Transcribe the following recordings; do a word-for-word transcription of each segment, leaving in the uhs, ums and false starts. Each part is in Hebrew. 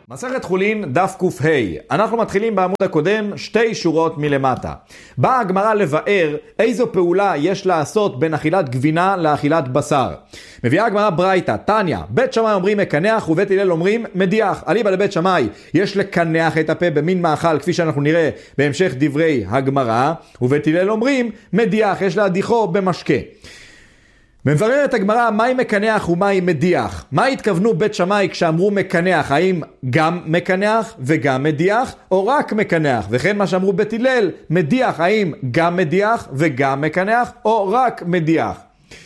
מסכת חולין דף ק"ה. אנחנו מתחילים בעמוד הקודם שתי שורות מלמטה. באה הגמרא לבאר איזו פעולה יש לעשות בין אכילת גבינה לאכילת בשר. מביאה הגמרא ברייתא, תניא, בית שמאי אומרים מקנח ובית הלל אומרים מדיח. אליבא לבית שמאי יש לקנח את הפה במין מאכל כפי שאנחנו נראה בהמשך דברי הגמרא, ובית הלל אומרים מדיח, יש להדיחו במשקה. מבררת הגמרא מהי מקנח ומהי מדיח. מה התכוונו בית שמאי כשאמרו מקנח? האם גם מקנח וגם מדיח או רק מקנח? וכן מה שאמרו בית הלל מדיח, האם גם מדיח וגם מקנח או רק מדיח?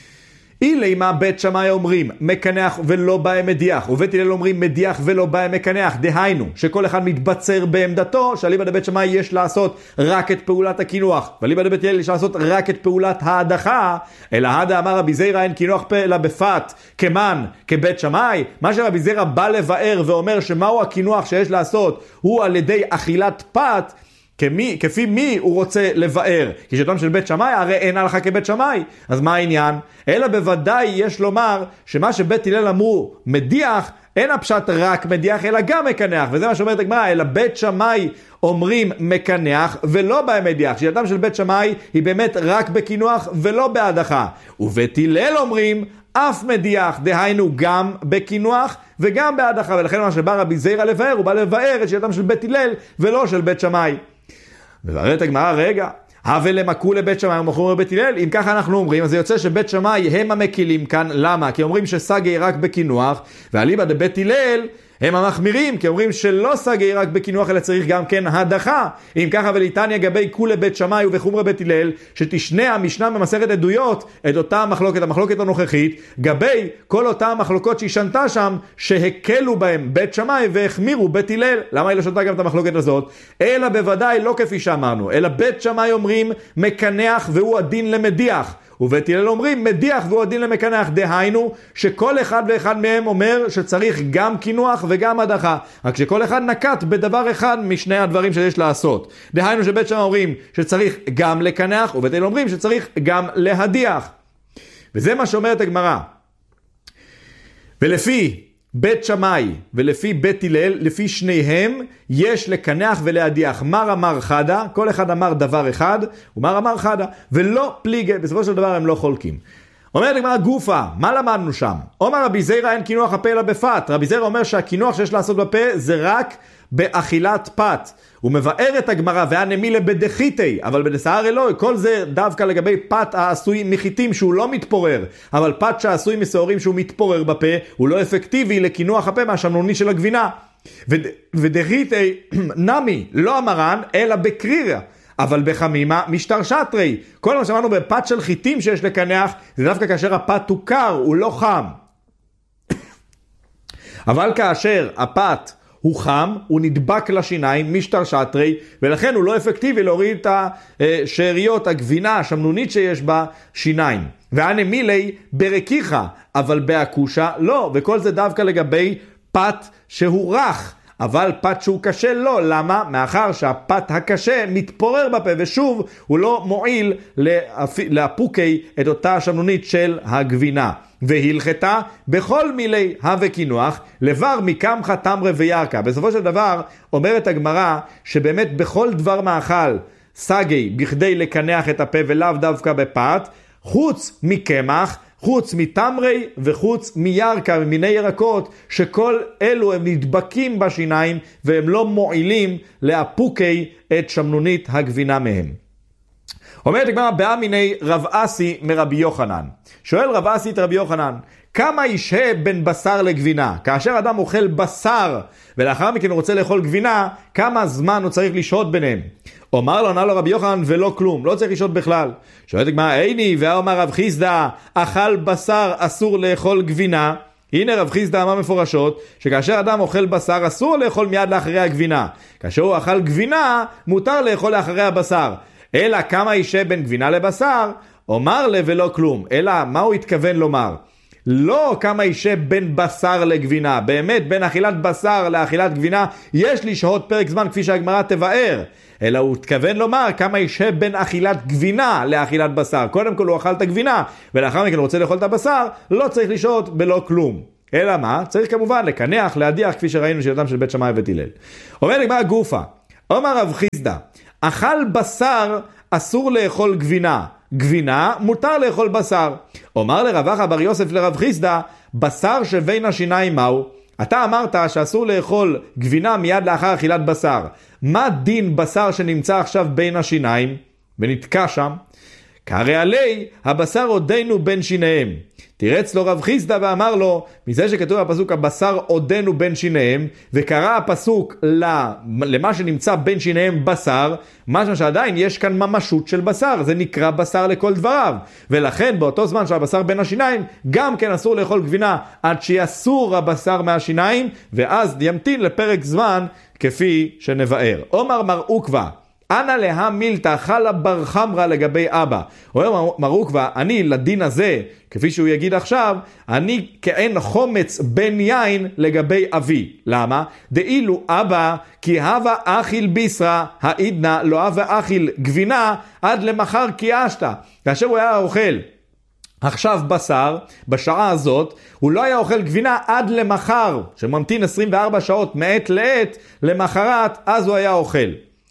אילי מה בית שמאי אומרים מקנח ולא בא מדיח, ובית הלל אומרים מדיח ולא בא מקנח, דהיינו שכל אחד מתבצר בעמדתו שאליבא דבית שמאי יש לעשות רק את פעולת הקינוח ואליבא דבית הלל יש לעשות רק את פעולת ההדחה. אלא הדה אמר רבי זירא אין קינוח פה אלא בפת כמן כבית שמאי. מה שרבי זירא בא לבאר ואומר שמהו הקינוח שיש לעשות הוא על ידי אכילת פת, כמי, כפי מי הוא רוצה לבאר? כי שלטון של בית שמאי הרי אין הלכה כבית שמאי. אז מה העניין? אלא בוודאי יש לומר שמה שבית הלל אמרו מדיח, אין הפשט רק מדיח אלא גם מקנח, וזה מה שאומרת הגמרא, אלא בית שמאי אומרים מקנח ולא במדיח. שלטון של בית שמאי היא באמת רק בקינוח ולא בהדחה, ובית הלל אומרים אף מדיח, דהיינו גם בקינוח וגם בהדחה. ולכן מה שבא רבי זירא לבאר הוא בא לבאר את שלטון של בית הלל ולא של בית שמאי. מבארת הגמרא, רגע, הווה למקו לבית שמאי ומכרו לבית הלל. אם ככה אנחנו אומרים, אז זה יוצא שבית שמאי הם המקילים כאן. למה? כי אומרים שסגי רק בקינוח, ואליבא דבית הלל הם המחמירים, כי אומרים שלא סגי רק בקינוח אלא צריך גם כן הדחה. אם ככה וליתניא גבי כולי בית שמאי ובחומרא בית הלל, שתשנה המשנה במסכת עדויות את אותה המחלוקת, המחלוקת הנוכחית, גבי כל אותה המחלוקות שהיא שנתה שם, שהקלו בהם בית שמאי והחמירו בית הלל. למה היא לא שנתה גם את המחלוקת הזאת? אלא בוודאי לא כפי שאמרנו, אלא בית שמאי אומרים מקנח והוא הדין למדיח, ובית הלל אומרים מדיח והוא הדין למקנח, דהיינו שכל אחד ואחד מהם אומר שצריך גם קינוח וגם הדחה, רק שכל אחד נקט בדבר אחד משני הדברים שיש לעשות. דהיינו שבית שמאי אומרים שצריך גם לקנח, ובית הלל אומרים שצריך גם להדיח. וזה מה שאומרת הגמרא. ולפי בית שמאי ולפי בית הלל, לפי שניהם יש לקנח ולהדיח. מר אמר חדה, כל אחד אמר דבר אחד, ומר אמר חדה, ולא פליגה, בסופו של דבר הם לא חולקים. אומרת הגמרא גופה, מה למדנו שם? אומר רבי זירא אין קינוח הפה אלא בפת. רבי זירא אומר שהקינוח שיש לעשות בפה זה רק באכילת פת. הוא מבאר את הגמרא והנמילה בדחיתי, אבל בדסער אלוהי, כל זה דווקא לגבי פת העשוי מחיתים שהוא לא מתפורר, אבל פת שעשוי מסעורים שהוא מתפורר בפה, הוא לא אפקטיבי לקינוח הפה מהשמנוני של הגבינה. ודחיתי נמי לא אמרן אלא בקרירה, אבל בחמימה משטר שטרי. כל מה שאמרנו בפת של חיתים שיש לקנח, זה דווקא כאשר הפת הוא קר, הוא לא חם. אבל כאשר הפת הוא חם, הוא נדבק לשיניים, משטר שטרי, ולכן הוא לא אפקטיבי להוריד את השאריות, הגבינה, השמנונית שיש בשיניים. והנמילי ברקיחה, אבל בהקושה לא, וכל זה דווקא לגבי פת שהוא רך, אבל פת שהוא קשה לא. למה? מאחר שהפת הקשה מתפורר בפה, ושוב הוא לא מועיל להפוקי את אותה שמנונית של הגבינה. והלכתה בכל מילי הווה קינוח לבר מקמחה תמרה וירקה. בסופו של דבר אומרת הגמרא שבאמת בכל דבר מאכל סגי בכדי לקנח את הפה ולאו דווקא בפת, חוץ מקמח, חוץ מתמרי וחוץ מירקה, ממיני ירקות, שכל אלו הם נדבקים בשיניים והם לא מועילים להפוקי את שמנונית הגבינה מהם. אומרת הגמרא באמיני רב אסי מרבי יוחנן. שואל רב אסי את רבי יוחנן, כמה ישהה בין בשר לגבינה? כאשר אדם אוכל בשר ולאחר מכן הוא רוצה לאכול גבינה, כמה זמן הוא צריך לשהות ביניהם? אומר לו, ענה לו רבי יוחנן, ולא כלום, לא צריך לשהות בכלל. שואלת הגמרא, איני, ואומר רב חיסדא, אכל בשר אסור לאכול גבינה. הנה רב חיסדא אמר מפורשות שכאשר אדם אוכל בשר אסור לאכול מיד לאחרי הגבינה, כאשר הוא אכל גבינה מותר לאכול לאחרי הבשר. אלא כמה ישהה בין גבינה לבשר? אומר לה ולא כלום. אלא מה הוא התכוון לומר? לא כמה ישהה בין בשר לגבינה, באמת בין אכילת בשר לאכילת גבינה יש לשהות פרק זמן כפי שהגמרא תבאר, אלא הוא התכוון לומר כמה ישהה בין אכילת גבינה לאכילת בשר. קודם כל הוא אכל את הגבינה ולאחר מכן הוא רוצה לאכול את הבשר, לא צריך לשהות בלא כלום. אלא מה? צריך כמובן לקנח, להדיח, כפי שראינו שירתם של בית שמאי ובית הלל. אומר לי, מה גופה? אומר רב חיסדא, אכל בשר אסור לאכול גבינה, גבינה מותר לאכול בשר. אומר לרב אחא בר יוסף לרב חיסדא, בשר שבין השיניים מהו? אתה אמרת שאסור לאכול גבינה מיד לאחר אכילת בשר. מה דין בשר שנמצא עכשיו בין השיניים ונתקע שם? כהרי עלי הבשר עודנו בין שיניהם. תירץ לו רב חיסדא ואמר לו, מזה שכתוב בפסוק הבשר עודנו בין שיניהם, וקרא הפסוק למה שנמצא בין שיניהם בשר, משהו שעדיין יש כאן ממשות של בשר, זה נקרא בשר לכל דבריו, ולכן באותו זמן שהבשר בין השיניים, גם כן אסור לאכול גבינה עד שיסור הבשר מהשיניים, ואז ימתין לפרק זמן כפי שנבאר. אומר מר עוקבא, אנא לה מילתא חלה בר חמרא לגבי אבא. אומר מר עוקבא, אני לדין הזה, כפי שהוא יגיד עכשיו, אני כאין חומץ בן יין לגבי אבי. למה? דאילו אבא כי הווה אכיל ביסרא, העידנא לא הווה אכיל גבינה עד למחר כי אשתא. כאשר הוא היה אוכל עכשיו בשר, בשעה הזאת, הוא לא היה אוכל גבינה עד למחר, שממתין עשרים וארבע שעות מעת לעת, למחרת, אז הוא היה אוכל.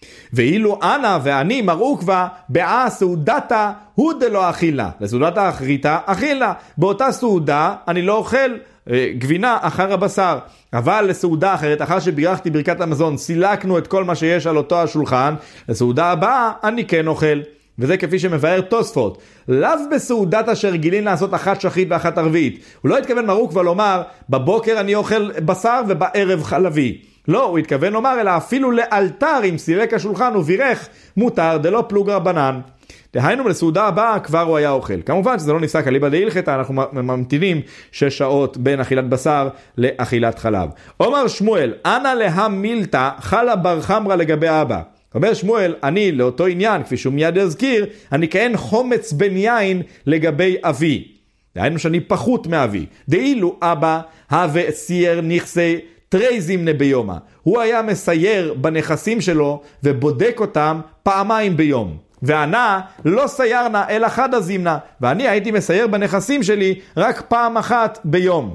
ואילו אנא ואני מר עוקבא באה סעודתה הוא דלא אכילה, לסעודת האחריתה אכילה, באותה סעודה אני לא אוכל אה, גבינה אחר הבשר, אבל לסעודה אחרת, אחר שבירכתי ברכת המזון, סילקנו את כל מה שיש על אותו השולחן, לסעודה הבאה אני כן אוכל. וזה כפי שמבאר תוספות, לאו בסעודת אשר גילין לעשות אחת שחית ואחת ערבית. הוא לא התכוון מר עוקבא לומר, בבוקר אני אוכל בשר ובערב חלבי. לא, הוא התכוון לומר, אלא אפילו לאלתר אם סילק השולחן ובירך, מותר דלא פלוג רבנן. דהיינו לסעודה הבאה כבר הוא היה אוכל. כמובן שזה לא נפסק אליבא דהילכתא, אנחנו ממתינים שש שעות בין אכילת בשר לאכילת חלב. אומר שמואל, אנא לה מילתא חלה בר חמרא לגבי אבא. אומר שמואל, אני לאותו עניין, כפי שהוא מיד יזכיר, אני כאין חומץ בן יין לגבי אבי. דהיינו שאני פחות מאבי. דאילו אבא הווה סייר נכסי תרי זימנה ביומה. הוא היה מסייר בנכסים שלו ובודק אותם פעמיים ביום. ואנה לא סיירנה אלא חדה זימנה. ואני הייתי מסייר בנכסים שלי רק פעם אחת ביום.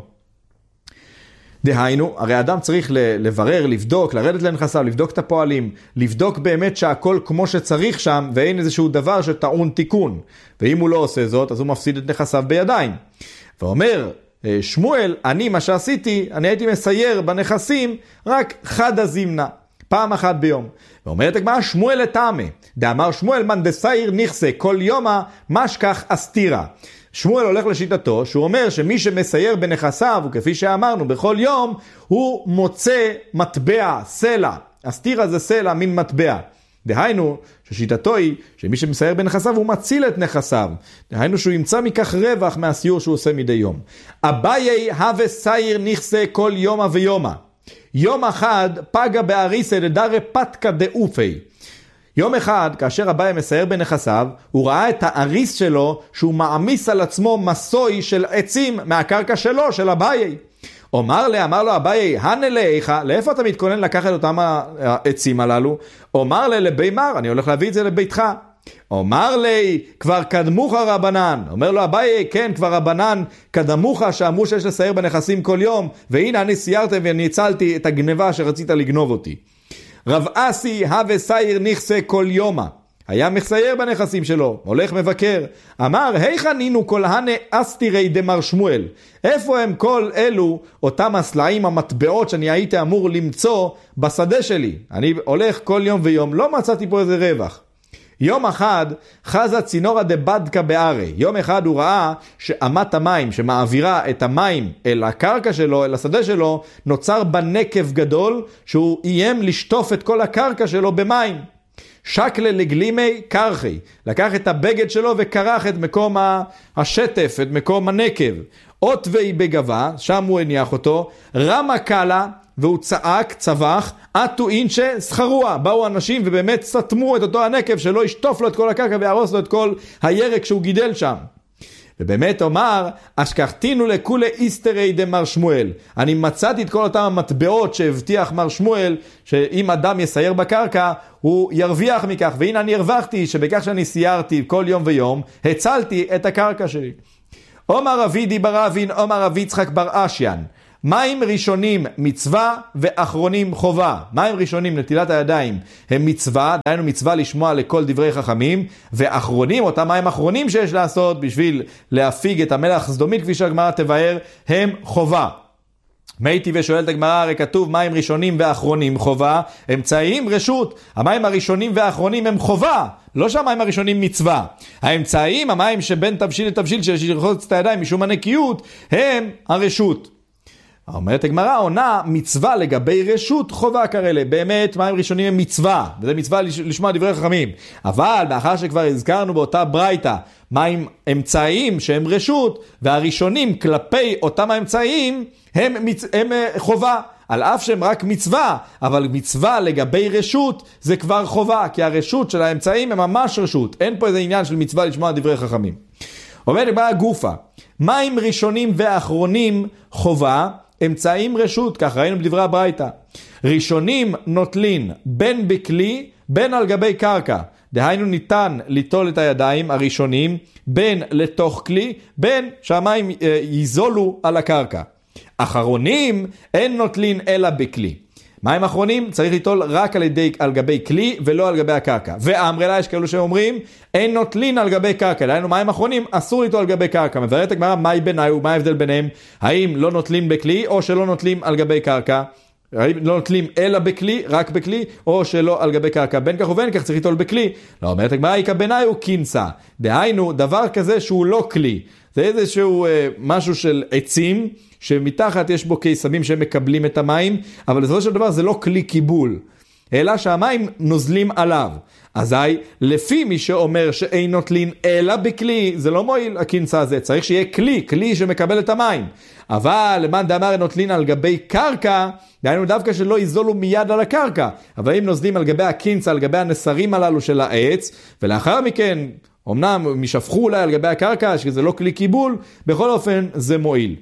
דהיינו, הרי אדם צריך לברר, לבדוק, לרדת לנכסיו, לבדוק את הפועלים, לבדוק באמת שהכל כמו שצריך שם, ואין איזשהו דבר שטעון תיקון. ואם הוא לא עושה זאת, אז הוא מפסיד את נכסיו בידיים. ואומר שמואל, אני מה שעשיתי, אני הייתי מסייר בנכסים רק חדה זימנה, פעם אחת ביום. ואומרת הגמרא, שמואל לטעמה, דאמר שמואל מן דסייר נכסה כל יומה משכח אסתירה. שמואל הולך לשיטתו, שהוא אומר שמי שמסייר בנכסיו, וכפי שאמרנו, בכל יום, הוא מוצא מטבע, סלע. אסתירה זה סלע, מין מטבע. דהיינו, ששיטתו היא שמי שמסייר בנכסיו הוא מציל את נכסיו. דהיינו שהוא ימצא מכך רווח מהסיור שהוא עושה מדי יום. אביי הווה סייר נכסה כל יומה ויומה. יום אחד פגע באריסה לדרי פתקה דאופי. יום אחד, כאשר אביי מסייר בנכסיו, הוא ראה את האריס שלו שהוא מעמיס על עצמו מסוי של עצים מהקרקע שלו, של אביי. אומר לי, אמר לו אביי, הנה לאיך, לאיפה אתה מתכונן לקחת אותם העצים הללו? אומר לי, לבימר, אני הולך להביא את זה לביתך. אומר לי, כבר קדמוך רבנן. אומר לו אביי, כן, כבר רבנן קדמוך שאמרו שיש לסייר בנכסים כל יום, והנה אני סיירתי ואני הצלתי את הגניבה שרצית לגנוב אותי. רב אסי הווה סייר נכסה כל יומה. היה מסייר בנכסים שלו, הולך מבקר. אמר, היכן הינו כל הנה אסתירי דמר שמואל? איפה הם כל אלו, אותם הסלעים המטבעות שאני הייתי אמור למצוא בשדה שלי? אני הולך כל יום ויום, לא מצאתי פה איזה רווח. יום אחד חזה צינורה דבדקה בערי. יום אחד הוא ראה שאמת המים שמעבירה את המים אל הקרקע שלו, אל השדה שלו, נוצר בנקב גדול שהוא איים לשטוף את כל הקרקע שלו במים. שקלה לגלימי קרחי, לקח את הבגד שלו וקרח את מקום השטף, את מקום הנקב. אות ואי בגבה, שם הוא הניח אותו, רמה קלה, והוא צעק, צבח, אתו אינשה סחרוע. באו אנשים ובאמת סתמו את אותו הנקב שלא ישטוף לו את כל הקרקע ויהרוס לו את כל הירק שהוא גידל שם. ובאמת אומר, אשכחתינו לכולי איסטרי דמר שמואל. אני מצאתי את כל אותם המטבעות שהבטיח מר שמואל, שאם אדם יסייר בקרקע, הוא ירוויח מכך. והנה אני הרווחתי שבכך שאני סיירתי כל יום ויום, הצלתי את הקרקע שלי. אומר רבי דיבר אבין, אומר רבי יצחק בר אשיין, מים ראשונים מצווה ואחרונים חובה. מים ראשונים נטילת הידיים הם מצווה, דהיינו מצווה לשמוע לכל דברי חכמים, ואחרונים, אותם מים אחרונים שיש לעשות בשביל להפיג את המלח סדומית, כפי שהגמרא תבאר, הם חובה. מייתי ושואלת הגמרא, הרי כתוב מים ראשונים ואחרונים חובה, אמצעיים רשות. המים הראשונים והאחרונים הם חובה, לא שהמים הראשונים מצווה. האמצעיים, המים שבין תבשיל לתבשיל של לרחוץ את הידיים משום הנקיות, הם הרשות. אומרת הגמרא, עונה מצווה לגבי רשות חובה כאלה. באמת מים ראשונים הם מצווה, וזה מצווה לשמוע דברי חכמים. אבל מאחר שכבר הזכרנו באותה ברייתא מים אמצעיים שהם רשות, והראשונים כלפי אותם האמצעיים הם, מצ... הם חובה. על אף שהם רק מצווה, אבל מצווה לגבי רשות זה כבר חובה, כי הרשות של האמצעים הם ממש רשות. אין פה איזה עניין של מצווה לשמוע דברי חכמים. אומרת הגמרא גופה, מים ראשונים ואחרונים חובה, אמצעים רשות, כך ראינו בדברי הברייתא. ראשונים נוטלין בין בכלי, בין על גבי קרקע. דהיינו ניתן ליטול את הידיים הראשונים, בין לתוך כלי, בין שהמים אה, יזולו על הקרקע. אחרונים אין נוטלין אלא בכלי. מים אחרונים צריך ליטול רק על, ידי, על גבי כלי ולא על גבי הקרקע. ואמרלה יש כאלו שאומרים אין נוטלין על גבי קרקע. דהיינו מים אחרונים אסור ליטול על גבי קרקע. מבארת הגמרא מהי ביניו, מה ההבדל ביניהם? האם לא נוטלים בכלי או שלא נוטלים על גבי קרקע? האם לא נוטלים אלא בכלי, רק בכלי, או שלא על גבי קרקע? בין כך ובין כך צריך ליטול בכלי. לא, אומרת הגמרא איכא ביניו קינסה. דהיינו דבר כזה שהוא לא כלי. זה איזשהו אה, משהו של עצים, שמתחת יש בו קיסמים שהם מקבלים את המים, אבל בסופו של דבר זה לא כלי קיבול, אלא שהמים נוזלים עליו. אזי לפי מי שאומר שאין נוטלין אלא בכלי, זה לא מועיל הקינצה הזה, צריך שיהיה כלי, כלי שמקבל את המים. אבל למען דאמר נוטלין על גבי קרקע, דהיינו דווקא שלא יזולו מיד על הקרקע, אבל אם נוזלים על גבי הקינצה, על גבי הנסרים הללו של העץ, ולאחר מכן אמנם משפחו אולי על גבי הקרקע, שזה לא כלי קיבול, בכל אופן זה מועיל.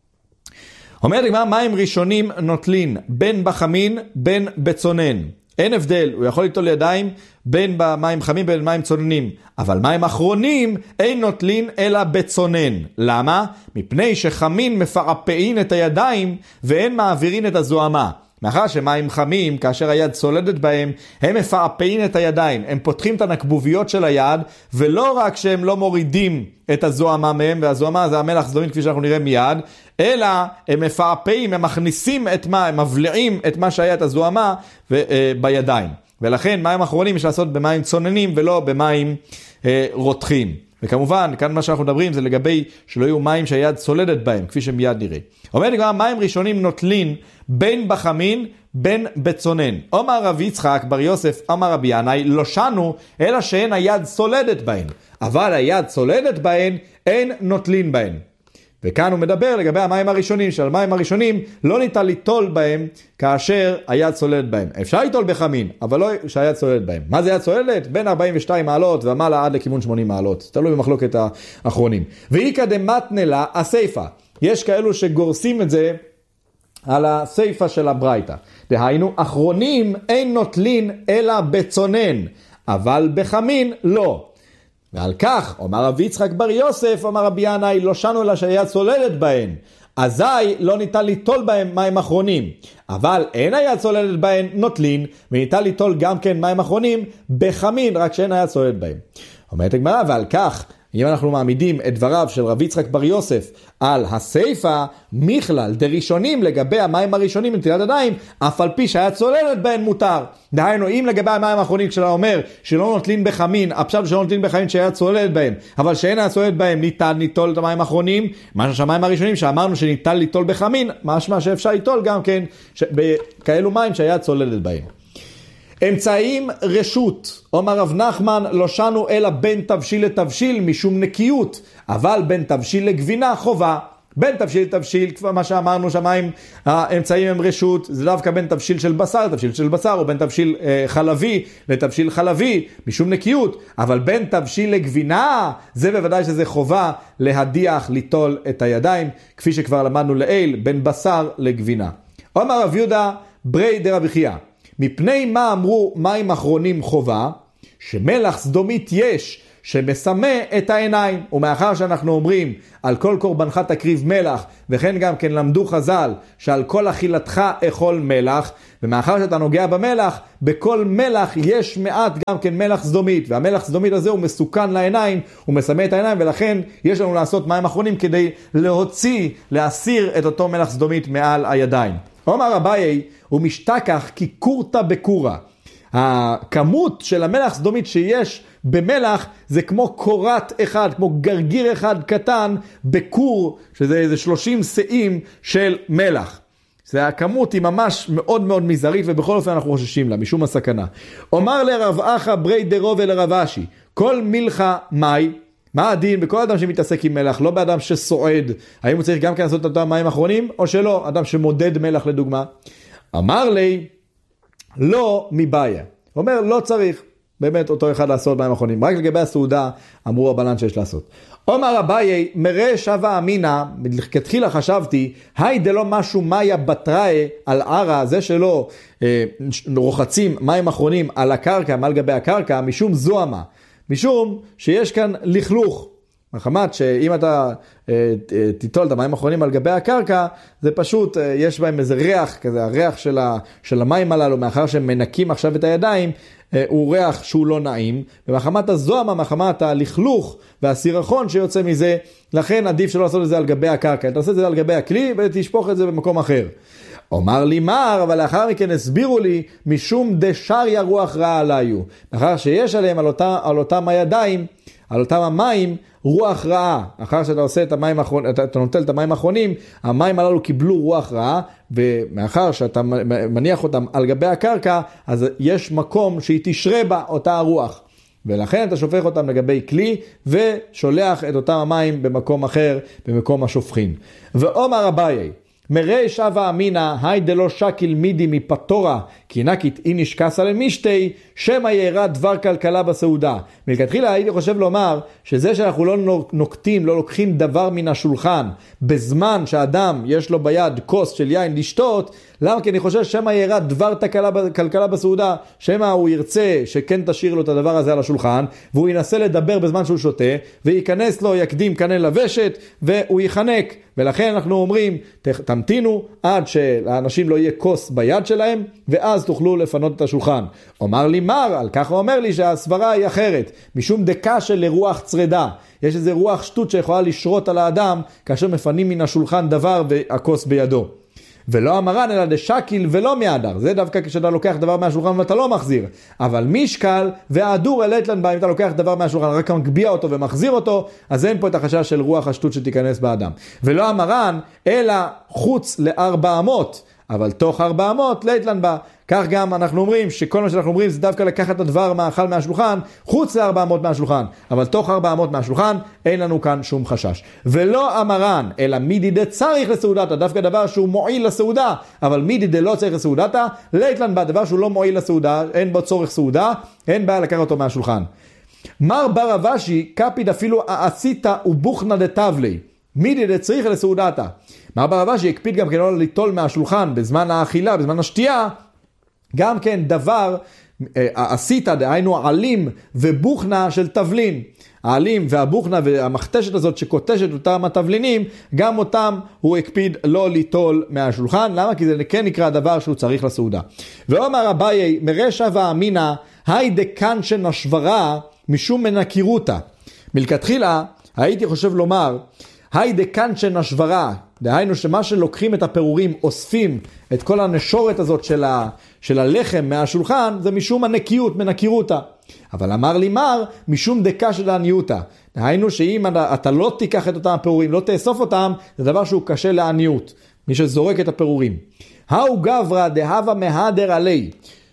אומרת הגמרא, מים ראשונים נוטלין בין בחמין בין בצונן. אין הבדל, הוא יכול ליטול ידיים בין במים חמים בין מים צוננים, אבל מים אחרונים אין נוטלין אלא בצונן. למה? מפני שחמין מפעפעין את הידיים ואין מעבירין את הזוהמה. מאחר שמים חמים, כאשר היד צולדת בהם, הם מפעפעים את הידיים, הם פותחים את הנקבוביות של היד, ולא רק שהם לא מורידים את הזוהמה מהם, והזוהמה זה המלח סדומית כפי שאנחנו נראה מיד, אלא הם מפעפעים, הם מכניסים את מה, הם מבליעים את מה שהיה את הזוהמה בידיים. ולכן מים אחרונים יש לעשות במים צוננים ולא במים אה, רותחים. וכמובן, כאן מה שאנחנו מדברים זה לגבי שלא יהיו מים שהיד צולדת בהם, כפי שמיד נראה. אומר לי גם, מים ראשונים נוטלין בין בחמין, בין בצונן. אומר רבי יצחק בר יוסף, אמר רבי ינאי, לא שנו, אלא שאין היד צולדת בהן. אבל היד צולדת בהן, אין נוטלין בהן. וכאן הוא מדבר לגבי המים הראשונים, שעל המים הראשונים לא ניתן ליטול בהם כאשר היד צולדת בהם. אפשר ליטול בחמין, אבל לא שהיד צולדת בהם. מה זה יד צולדת? בין ארבעים ושתיים מעלות ומעלה עד לכיוון שמונים מעלות. תלוי במחלוקת האחרונים. ואיקא דמתנא לה הסיפא. יש כאלו שגורסים את זה על הסיפא של הברייתא. דהיינו, אחרונים אין נוטלין אלא בצונן, אבל בחמין לא. ועל כך, אומר רבי יצחק בר יוסף, אומר רבי ינאי, לא שנו לה שהיד צולדת בהן. אזי לא ניתן ליטול בהם מים אחרונים. אבל אין היד צולדת בהן נוטלין, וניתן ליטול גם כן מים אחרונים בחמין, רק שאין היד צולדת בהם. אומרת הגמרא, ועל כך, אם אנחנו מעמידים את דבריו של רבי יצחק בר יוסף על הסיפא, מכלל דראשונים לגבי המים הראשונים בנטילת ידיים, אף על פי שהיה צולדת בהן מותר. דהיינו, אם לגבי המים האחרונים כשלה אומר שלא נוטלין בחמין, עכשיו שלא נוטלין בחמין שהיה צולדת בהם, אבל שאין היה צולדת בהם, ניתן ליטול את המים האחרונים, משהו שהמים הראשונים שאמרנו שניתן ליטול בחמין, משמע שאפשר ליטול גם כן בכאלו מים שהיה צולדת בהם. אמצעים רשות, אומר רב נחמן, לא שנו אלא בין תבשיל לתבשיל משום נקיות, אבל בין תבשיל לגבינה חובה. בין תבשיל לתבשיל, כבר מה שאמרנו, שהמים האמצעים הם רשות, זה דווקא בין תבשיל של בשר לתבשיל של בשר, או בין תבשיל אה, חלבי לתבשיל חלבי, משום נקיות, אבל בין תבשיל לגבינה, זה בוודאי שזה חובה להדיח, ליטול את הידיים, כפי שכבר למדנו לעיל, בין בשר לגבינה. אומר רב יהודה, ברי דרבי חייא. מפני מה אמרו מים אחרונים חובה? שמלח סדומית יש, שמסמא את העיניים. ומאחר שאנחנו אומרים על כל קורבנך תקריב מלח, וכן גם כן למדו חז"ל שעל כל אכילתך אכול מלח, ומאחר שאתה נוגע במלח, בכל מלח יש מעט גם כן מלח סדומית, והמלח סדומית הזה הוא מסוכן לעיניים, הוא מסמא את העיניים, ולכן יש לנו לעשות מים אחרונים כדי להוציא, להסיר את אותו מלח סדומית מעל הידיים. אומר אביי, הוא משתכח כי קורתא בקורא. הכמות של המלח סדומית שיש במלח זה כמו קורת אחד, כמו גרגיר אחד קטן בקור, שזה איזה שלושים שאים של מלח. זה הכמות היא ממש מאוד מאוד מזערית, ובכל אופן אנחנו חוששים לה, משום הסכנה. אומר לרב אחא ברי דרו ולרב אשי, כל מלחה מי, מה הדין בכל אדם שמתעסק עם מלח, לא באדם שסועד, האם הוא צריך גם כן לעשות את אותם מים אחרונים, או שלא, אדם שמודד מלח לדוגמה. אמר לי, לא מבעיה. הוא אומר, לא צריך באמת אותו אחד לעשות מים אחרונים. רק לגבי הסעודה, אמרו הבלן שיש לעשות. אומר אביי, מראה שווה אמינה, כתחילה חשבתי, היי דלא משהו מאיה בתראי על ערה, זה שלא אה, רוחצים מים אחרונים על הקרקע, מעל גבי הקרקע, משום זוהמה. משום שיש כאן לכלוך. מחמת שאם אתה אה, תיטול את המים האחרונים על גבי הקרקע, זה פשוט, אה, יש בהם איזה ריח, כזה הריח של, ה, של המים הללו, מאחר שהם מנקים עכשיו את הידיים, אה, הוא ריח שהוא לא נעים, ומחמת הזוהמה, מחמת הלכלוך והסירחון שיוצא מזה, לכן עדיף שלא לעשות את זה על גבי הקרקע, אתה עושה את זה על גבי הכלי ותשפוך את זה במקום אחר. אומר לי מר, אבל לאחר מכן הסבירו לי, משום דשריה רוח רעה עליו, מאחר שיש עליהם על, אותה, על אותם הידיים, על אותם המים, רוח רעה. אחר שאתה עושה את המים האחרונים, אתה, אתה נוטל את המים האחרונים, המים הללו קיבלו רוח רעה, ומאחר שאתה מניח אותם על גבי הקרקע, אז יש מקום שהיא תשרה בה אותה הרוח. ולכן אתה שופך אותם לגבי כלי, ושולח את אותם המים במקום אחר, במקום השופכין. ואומר אביי, מראה שווה אמינה, היי דלא שקיל מידי מפטורה, כי נקית איניש קסה למשתי, שמה יערה דבר כלכלה בסעודה. מלכתחילה הייתי חושב לומר, שזה שאנחנו לא נוקטים, לא לוקחים דבר מן השולחן, בזמן שאדם יש לו ביד כוס של יין לשתות, למה? כי אני חושב שמה יערה דבר כלכלה בסעודה, שמה הוא ירצה שכן תשאיר לו את הדבר הזה על השולחן, והוא ינסה לדבר בזמן שהוא שותה, וייכנס לו, יקדים קנה לוושת, והוא יחנק. ולכן אנחנו אומרים, תמתינו עד שלאנשים לא יהיה כוס ביד שלהם, ואז תוכלו לפנות את השולחן. אומר לי מר, על כך הוא אומר לי שהסברה היא אחרת, משום דקה של רוח צרדה. יש איזה רוח שטות שיכולה לשרות על האדם, כאשר מפנים מן השולחן דבר והכוס בידו. ולא אמרן אלא דשקיל ולא מהדר. זה דווקא כשאתה לוקח דבר מהשולחן ואתה לא מחזיר. אבל משקל והאדור אלתלן בה, אם אתה לוקח דבר מהשולחן רק מגביע אותו ומחזיר אותו, אז אין פה את החשש של רוח השטות שתיכנס באדם. ולא אמרן אלא חוץ לארבע אמות, אבל תוך ארבע אמות אלתלן בה. כך גם אנחנו אומרים שכל מה שאנחנו אומרים זה דווקא לקחת את הדבר מאכל מהשולחן, חוץ לארבע אמות מהשולחן, אבל תוך ארבע אמות מהשולחן אין לנו כאן שום חשש. ולא אמרן, אלא מידי דה צריך לסעודתה, דווקא דבר שהוא מועיל לסעודה, אבל מידי דה לא צריך לסעודתה, ליתלן בה, דבר שהוא לא מועיל לסעודה, אין בו צורך סעודה, אין בעיה לקחת אותו מהשולחן. מר בר אבשי, קפיד אפילו עשיתה ובוכנה דתבלי, מידי דה צריך לסעודתה. מר בר אבשי הקפיד גם כן לא ליטול מהשולחן בזמן האכילה, בזמן השתייה, גם כן דבר, עשית, דהיינו עלים ובוכנה של תבלין. העלים והבוכנה והמחתשת הזאת שקוטשת אותם התבלינים, גם אותם הוא הקפיד לא ליטול מהשולחן. למה? כי זה כן נקרא דבר שהוא צריך לסעודה. ואומר אביי, מראה שווה אמינה, היי דקן שנשברה משום מנקירותה. מלכתחילה הייתי חושב לומר, היי דקן שנשברה, דהיינו שמה שלוקחים את הפירורים, אוספים את כל הנשורת הזאת של, ה, של הלחם מהשולחן, זה משום הנקיות, מנקירותה. אבל אמר לי מר, משום דקה של העניותה. דהיינו שאם אתה, אתה לא תיקח את אותם הפירורים, לא תאסוף אותם, זה דבר שהוא קשה לעניות. מי שזורק את הפירורים. האו גברא דהבה מהדר עלי,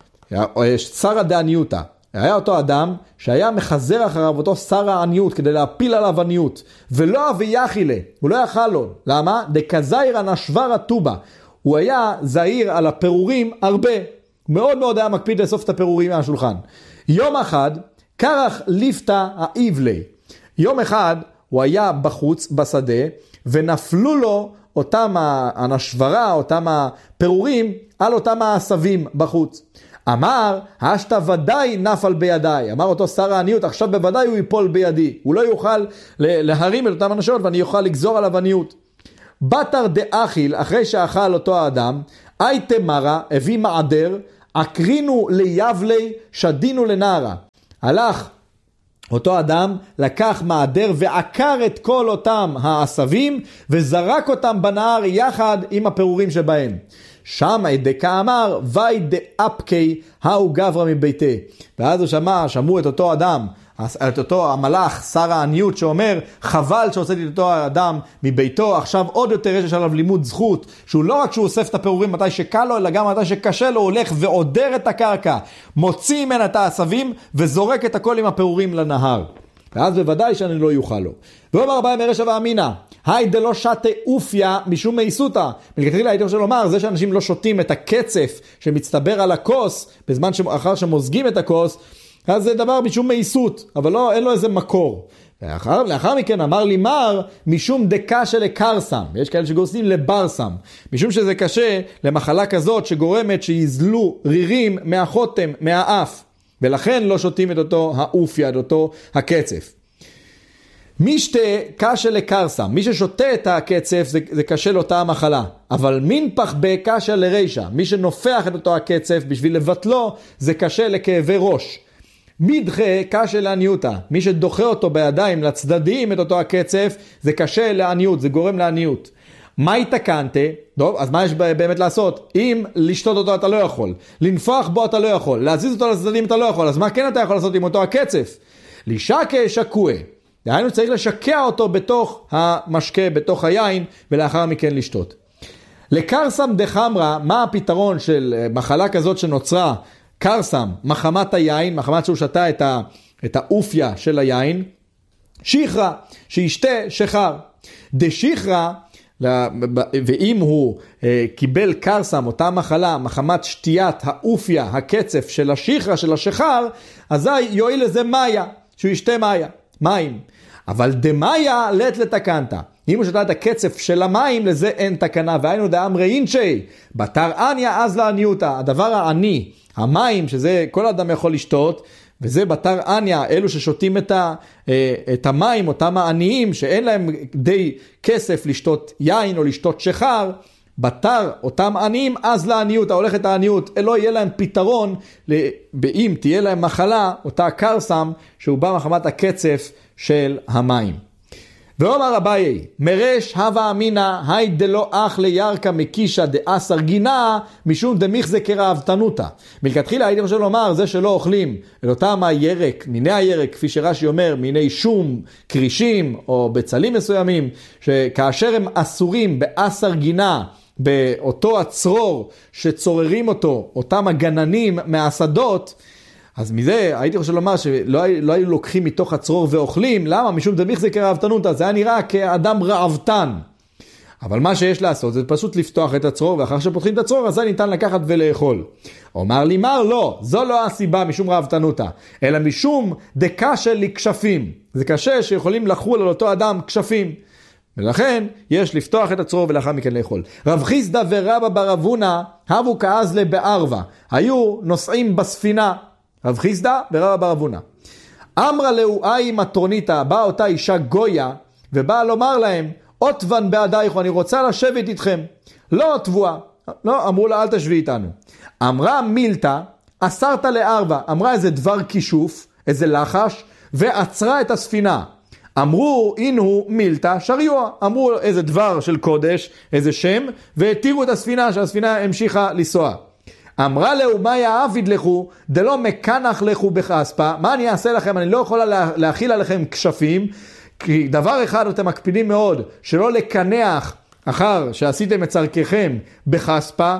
שרה דעניותה. היה אותו אדם שהיה מחזר אחריו אותו שר העניות כדי להפיל עליו עניות, ולא אבי יחילה, הוא לא יאכל לו. למה? דקזיירה נשבר הטובה. הוא היה זהיר על הפירורים הרבה, מאוד מאוד היה מקפיד לאסוף את הפירורים מהשולחן. יום אחד קרח ליפתא האיבלי, יום אחד הוא היה בחוץ בשדה ונפלו לו אותם הנשברה, אותם הפירורים על אותם העשבים בחוץ. אמר, השתה ודאי נפל בידיי. אמר אותו שר העניות, עכשיו בוודאי הוא ייפול בידי. הוא לא יוכל להרים את אותם אנשות ואני יוכל לגזור עליו עניות. בתר דאכיל, אחרי שאכל אותו האדם, אי תמרה, הביא מעדר, עקרינו ליבלי, שדינו לנערה. הלך אותו אדם, לקח מעדר ועקר את כל אותם העשבים, וזרק אותם בנהר יחד עם הפירורים שבהם. שם דקה אמר, וי דאפקי, האו גברא מביתה. ואז הוא שמע, שמעו את אותו אדם, את אותו המלאך, שר העניות שאומר, חבל שהוצאתי את אותו האדם מביתו, עכשיו עוד יותר יש עליו לימוד זכות, שהוא לא רק שהוא אוסף את הפירורים מתי שקל לו, אלא גם מתי שקשה לו, הוא הולך ועודר את הקרקע, מוציא ממנה את העשבים, וזורק את הכל עם הפירורים לנהר. ואז בוודאי שאני לא יוכל לו. ואומר אביי מרש הווה אמינא, היי דלא שתה אופיה משום מייסותא. מלכתחילה הייתי רוצה לומר, זה שאנשים לא שותים את הקצף שמצטבר על הכוס, בזמן שאחר שמוזגים את הכוס, אז זה דבר משום מייסות, אבל לא, אין לו איזה מקור. לאחר, לאחר מכן אמר לי מר, משום דקה של קרסם, יש כאלה שגורסים לברסם, משום שזה קשה למחלה כזאת שגורמת שיזלו רירים מהחותם, מהאף, ולכן לא שותים את אותו האופיה, את אותו הקצף. מי שתה קשה לקרסם, מי ששותה את הקצף זה, זה קשה לאותה המחלה, אבל מין פח בקשה לרישה, מי שנופח את אותו הקצף בשביל לבטלו, זה קשה לכאבי ראש. מדחה קשה לעניותה, מי שדוחה אותו בידיים לצדדים את אותו הקצף, זה קשה לעניות, זה גורם לעניות. מה התקנת? טוב, אז מה יש באמת לעשות? אם לשתות אותו אתה לא יכול, לנפוח בו אתה לא יכול, להזיז אותו לצדדים אתה לא יכול, אז מה כן אתה יכול לעשות עם אותו הקצף? לשקה שקוע, דהיינו צריך לשקע אותו בתוך המשקה, בתוך היין, ולאחר מכן לשתות. לקרסם דחמרה, מה הפתרון של מחלה כזאת שנוצרה? קרסם, מחמת היין, מחמת שהוא שתה את, ה, את האופיה של היין, שיחרה, שישתה שחר. דשיחרה, ואם הוא אה, קיבל קרסם, אותה מחלה, מחמת שתיית האופיה, הקצף של השיחרה, של השחר, אזי יועיל לזה מאיה, שהוא ישתה מאיה, מים. אבל דמאיה לת לתקנת. אם הוא שתה את הקצף של המים, לזה אין תקנה. והיינו דאמרי אינשי, בתר עניה אז לעניותה. הדבר העני, המים, שזה כל אדם יכול לשתות, וזה בתר עניה, אלו ששותים את, ה, את המים, אותם העניים, שאין להם די כסף לשתות יין או לשתות שחר, בתר אותם עניים, אז לעניות, ההולכת העניות, לא יהיה להם פתרון, אם תהיה להם מחלה, אותה קרסם, שהוא בא מחמת הקצף של המים. ואומר אביי, מרש הווה אמינא, היי דלא אך לירקה מקישה דאסר גינה, משום דמיחזה כראוותנותא. מלכתחילה הייתי חושב לומר, זה שלא אוכלים את אותם הירק, מיני הירק, כפי שרש"י אומר, מיני שום, קרישים או בצלים מסוימים, שכאשר הם אסורים באסר גינה, באותו הצרור שצוררים אותו, אותם הגננים מהשדות, אז מזה הייתי חושב לומר שלא לא היו לוקחים מתוך הצרור ואוכלים, למה? משום דמיחזה כראוותנותא, זה היה נראה כאדם ראוותן. אבל מה שיש לעשות זה פשוט לפתוח את הצרור, ואחר שפותחים את הצרור, אז זה ניתן לקחת ולאכול. אומר לי מר, לא, זו לא הסיבה משום ראוותנותא, אלא משום דקשה לכשפים. זה קשה שיכולים לחול על אותו אדם כשפים. ולכן יש לפתוח את הצרור ולאחר מכן לאכול. רב חיסדא ורבא בר אבונה הבו כאזלה בערבה, היו נוסעים בספינה, רב חיסדא ורבא בר אבונה. אמרה לאו אי מטרוניתא, באה אותה אישה גויה ובאה לומר להם, עוטבן בעדייך, אני רוצה לשבת איתכם. לא תבואה, לא, אמרו לה אל תשבי איתנו. אמרה מילתא, אסרת לערבה, אמרה איזה דבר כישוף, איזה לחש, ועצרה את הספינה. אמרו אינו מילתא שריוע, אמרו איזה דבר של קודש, איזה שם, והתירו את הספינה, שהספינה המשיכה לנסוע. אמרה לו, מה יעביד לכו, דלא מקנח לכו בחספה, מה אני אעשה לכם, אני לא יכולה להכיל עליכם כשפים, כי דבר אחד אתם מקפידים מאוד, שלא לקנח אחר שעשיתם את צרככם בחספה,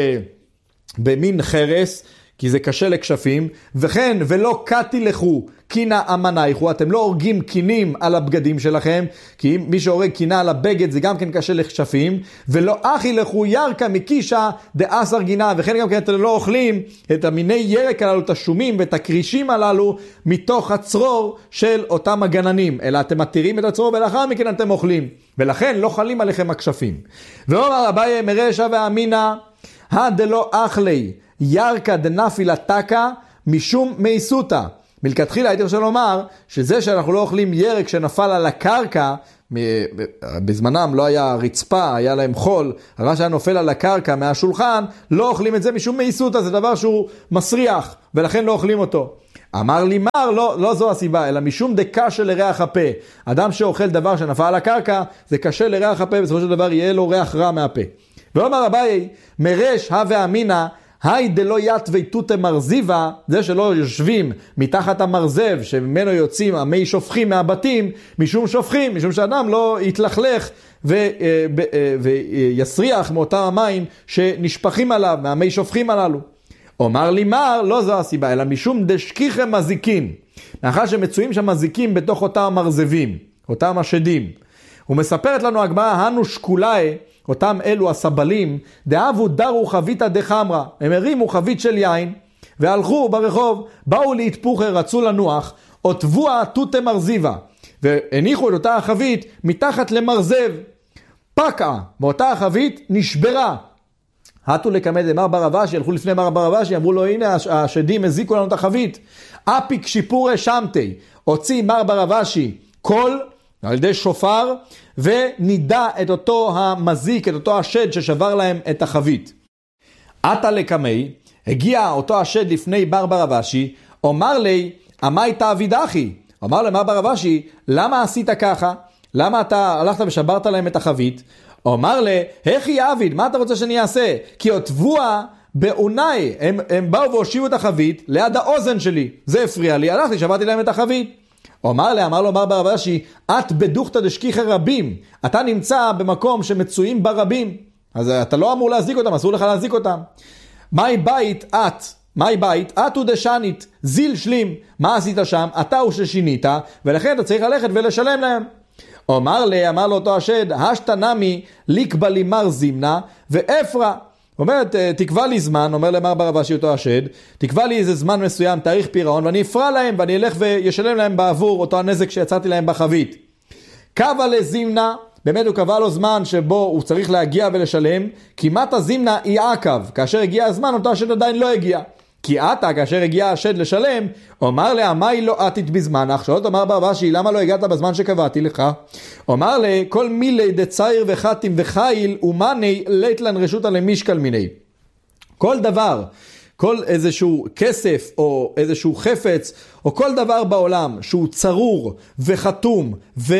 במין חרס, כי זה קשה לכשפים, וכן ולא קטי לכו קינה אמנייכו, אתם לא הורגים קינים על הבגדים שלכם, כי מי שהורג קינה על הבגד זה גם כן קשה לכשפים, ולא אחי לכו ירקה מקישה דאסר גינה, וכן גם כן אתם לא אוכלים את המיני ירק הללו, את השומים ואת הקרישים הללו, מתוך הצרור של אותם הגננים, אלא אתם מתירים את הצרור ולאחר מכן אתם אוכלים, ולכן לא חלים עליכם הכשפים. ואומר אביי מרש הווה אמינא, הדלא אכלי ירקה דנפילה תקה משום מייסותה. מלכתחילה הייתי רוצה לומר שזה שאנחנו לא אוכלים ירק שנפל על הקרקע, בזמנם לא היה רצפה, היה להם חול, הרע שהיה נופל על הקרקע מהשולחן, לא אוכלים את זה משום מייסותה, זה דבר שהוא מסריח, ולכן לא אוכלים אותו. אמר לי מר, לא, לא זו הסיבה, אלא משום דקשה לריח הפה. אדם שאוכל דבר שנפל על הקרקע, זה קשה לריח הפה, בסופו של דבר יהיה לו ריח רע מהפה. ואומר אביי, מרש הווה אמינה, היי דלא ית ויתות מרזיבה, זה שלא יושבים מתחת המרזב שממנו יוצאים המי שופכים מהבתים, משום שופכים, משום שאדם לא יתלכלך ו, ויסריח מאותם המים שנשפכים עליו, מהמי שופכים הללו. אומר לי מר, לא זו הסיבה, אלא משום דשכיכם מזיקין, מאחר שמצויים שם מזיקים בתוך אותם המרזבים, אותם השדים. הוא מספרת לנו הגמרא, הנו שקולאי, אותם אלו הסבלים, דאבו דרו חביתה דחמרה, הם הרימו חבית של יין, והלכו ברחוב, באו להתפוך, רצו לנוח, עוטבוה תותה מרזיבה, והניחו את אותה החבית מתחת למרזב, פקעה, באותה החבית נשברה. התו לקמא דמר בר אבשי, הלכו לפני מר בר אבשי, אמרו לו, הנה השדים הזיקו לנו את החבית. אפיק שיפורי שמתי, הוציא מר בר אבשי קול, על ידי שופר, ונידע את אותו המזיק, את אותו השד ששבר להם את החבית. עתה לקמי, הגיע אותו השד לפני בר בר אבשי, אומר לי, אמי תעביד אחי? אמר למר בר אבשי, למה עשית ככה? למה אתה הלכת ושברת להם את החבית? אומר לי, איך יעביד? מה אתה רוצה שאני אעשה? כי עוטבוה בעוני, הם, הם באו והושיבו את החבית ליד האוזן שלי. זה הפריע לי, הלכתי, שברתי להם את החבית. אמר לי, אמר לו מר בר אבשי, את בדוכתא דשכיחי רבים, אתה נמצא במקום שמצויים ברבים, אז אתה לא אמור להזיק אותם, אסור לך להזיק אותם. מהי בית את? מהי בית? את הוא דשנית, זיל שלים, מה עשית שם? אתה הוא ששינית, ולכן אתה צריך ללכת ולשלם להם. אמר לי, אמר לו אותו השד, השתנמי ליקבא לי מר זימנה ואפרה. אומרת, תקבע לי זמן, אומר למר בר אבשי אותו השד, תקבע לי איזה זמן מסוים, תאריך פירעון, ואני אפרע להם, ואני אלך וישלם להם בעבור אותו הנזק שיצרתי להם בחבית. קבע לזימנה, באמת הוא קבע לו זמן שבו הוא צריך להגיע ולשלם, כמעט הזימנה היא עקב, כאשר הגיע הזמן, אותו השד עדיין לא הגיע. כי אתה, כאשר הגיע השד לשלם, אומר לה, אמי לא עתית בזמנך, שואלת אמר בר אבשי, למה לא הגעת בזמן שקבעתי לך? אומר לה, כל מילי דצייר וחתים וחיל, ומני ליתלן רשותה למשקל מיני. כל דבר, כל איזשהו כסף, או איזשהו חפץ, או כל דבר בעולם, שהוא צרור וחתום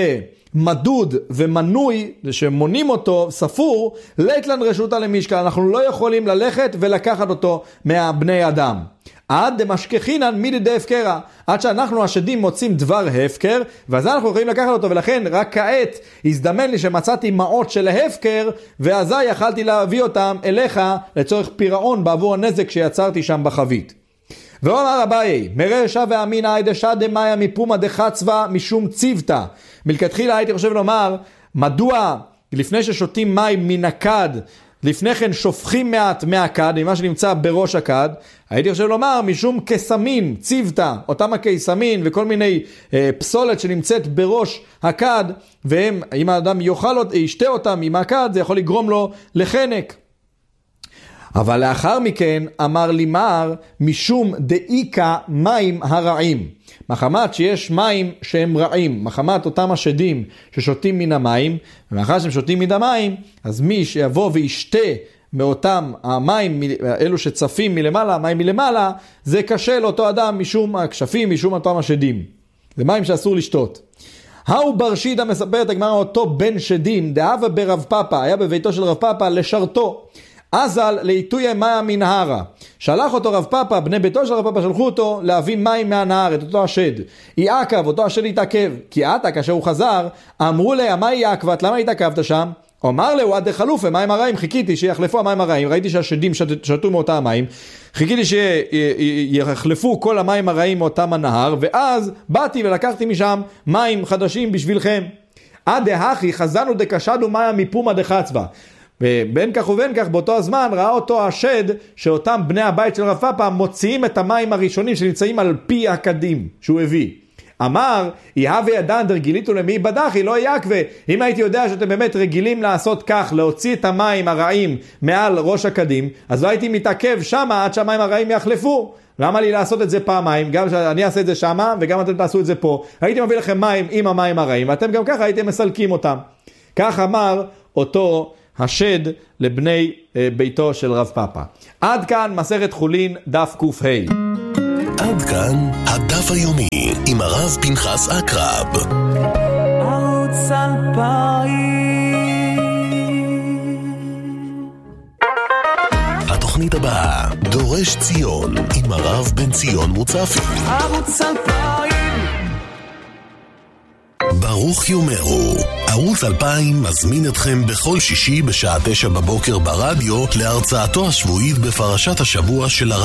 ומדוד ומנוי, שמונים אותו, ספור, ליתלן רשותה למשקל, אנחנו לא יכולים ללכת ולקחת אותו מהבני אדם. עד דמשכחינן מידי דהפקרה, עד שאנחנו השדים מוצאים דבר הפקר, ואז אנחנו יכולים לקחת אותו, ולכן רק כעת הזדמן לי שמצאתי מעות של ההפקר, ואזי יכלתי להביא אותם אליך לצורך פירעון בעבור הנזק שיצרתי שם בחבית. ואומר אביי, מרשע ואמינא הידשא דמאיה מפומא דחצבה משום צוותא. מלכתחילה הייתי חושב לומר, מדוע לפני ששותים מים מן הכד, לפני כן שופכים מעט מהכד, ממה שנמצא בראש הכד, הייתי חושב לומר, משום קסמין, צוותא, אותם הקיסמין וכל מיני אה, פסולת שנמצאת בראש הכד, והם, אם האדם יאכל, ישתה אותם עם הכד, זה יכול לגרום לו לחנק. אבל לאחר מכן אמר לי מר, משום דאיקה מים הרעים. מחמת שיש מים שהם רעים, מחמת אותם השדים ששותים מן המים, ומאחר שהם שותים מן המים, אז מי שיבוא וישתה מאותם המים, אלו שצפים מלמעלה, המים מלמעלה, זה קשה לאותו אדם משום הכשפים, משום אותם השדים. זה מים שאסור לשתות. האו ברשידה מספרת הגמרא, אותו בן שדים, דאבה ברב פאפה, היה בביתו של רב פאפה לשרתו. אזל לעיתוי מים מנהרה. שלח אותו רב פאפה, בני ביתו של רב פאפה שלחו אותו להביא מים מהנהר, את אותו השד. יעקב, אותו השד התעכב. כי עתה, כאשר הוא חזר, אמרו לה, מה יעקבת? למה התעכבת שם? אמר לה, עד דחלוף, מים הרעים, חיכיתי שיחלפו המים הרעים. ראיתי שהשדים שת, שתו מאותם המים. חיכיתי שיחלפו כל המים הרעים מאותם הנהר, ואז באתי ולקחתי משם מים חדשים בשבילכם. עד דהכי חזנו דקשדו מים מפומא דחצבה. ובין כך ובין כך באותו הזמן ראה אותו השד שאותם בני הבית של רב פאפה מוציאים את המים הראשונים שנמצאים על פי הכדים שהוא הביא. אמר, יהה וידען דרגיליתו למי בדחי, לא יקווה. אם הייתי יודע שאתם באמת רגילים לעשות כך, להוציא את המים הרעים מעל ראש הקדים, אז לא הייתי מתעכב שמה עד שהמים הרעים יחלפו. למה לי לעשות את זה פעמיים? גם שאני אעשה את זה שמה, וגם אתם תעשו את זה פה. הייתי מביא לכם מים עם המים הרעים, ואתם גם ככה הייתם מסלקים אותם. כך אמר אותו השד לבני ביתו של רב פאפה. עד כאן מסכת חולין דף קוף ה'. עד כאן הדף היומי עם הרב פנחס אקרב. ערוץ אלפיים. התוכנית הבאה, דורש ציון עם הרב בן ציון מוצפי. ערוץ אלפיים. ברוך יומרו. ערוץ אלפיים מזמין אתכם בכל שישי בשעה תשע בבוקר ברדיו להרצאתו השבועית בפרשת השבוע של הרב